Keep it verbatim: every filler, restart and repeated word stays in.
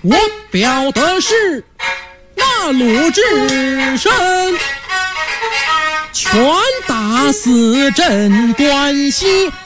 我表的是那鲁智深，拳打死镇关西，